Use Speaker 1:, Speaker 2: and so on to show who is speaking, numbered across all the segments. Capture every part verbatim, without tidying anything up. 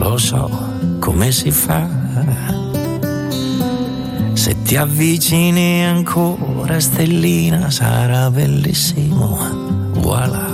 Speaker 1: lo so come si fa. Se ti avvicini ancora, stellina, sarà bellissimo. Voilà.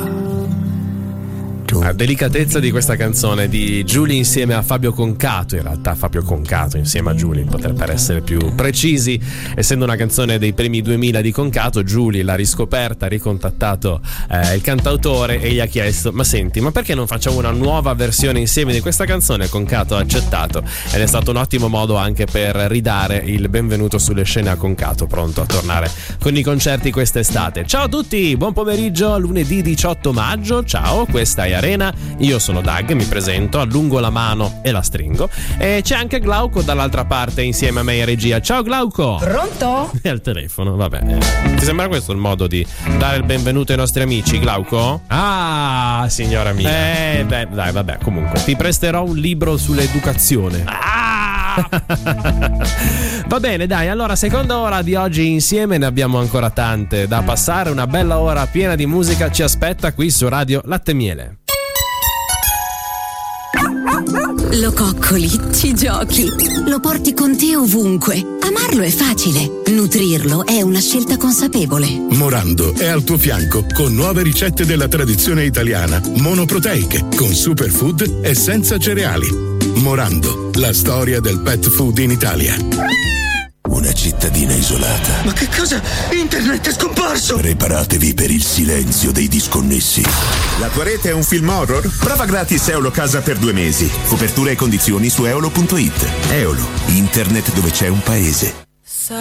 Speaker 2: La delicatezza di questa canzone di Giulia insieme a Fabio Concato, in realtà Fabio Concato insieme a Giulia, per essere più precisi, essendo una canzone dei primi duemila di Concato. Giulia l'ha riscoperta, ha ricontattato eh, il cantautore e gli ha chiesto: ma senti, ma perché non facciamo una nuova versione insieme di questa canzone? Concato ha accettato ed è stato un ottimo modo anche per ridare il benvenuto sulle scene a Concato, pronto a tornare con i concerti quest'estate. Ciao a tutti, buon pomeriggio, lunedì diciotto maggio, ciao, questa è Arena. Io sono Doug, mi presento, allungo la mano e la stringo, e c'è anche Glauco dall'altra parte insieme a me in regia. Ciao Glauco!
Speaker 3: Pronto?
Speaker 2: E al telefono, vabbè. Ti sembra questo il modo di dare il benvenuto ai nostri amici, Glauco?
Speaker 4: Ah, signora mia.
Speaker 2: Eh, beh, dai, vabbè, comunque ti presterò un libro sull'educazione. Ah! Va bene, dai, allora seconda ora di oggi insieme, ne abbiamo ancora tante da passare, una bella ora piena di musica ci aspetta qui su Radio Latte e Miele.
Speaker 5: Lo coccoli, ci giochi, lo porti con te ovunque. Amarlo è facile, nutrirlo è una scelta consapevole.
Speaker 6: Morando è al tuo fianco con nuove ricette della tradizione italiana, monoproteiche, con superfood e senza cereali. Morando, la storia del pet food in Italia.
Speaker 7: Una cittadina isolata.
Speaker 8: Ma che cosa? Internet è scomparso!
Speaker 7: Preparatevi per il silenzio dei disconnessi.
Speaker 9: La tua rete è un film horror? Prova gratis Eolo Casa per due mesi. Copertura e condizioni su eolo punto it.
Speaker 7: Eolo, internet dove c'è un paese.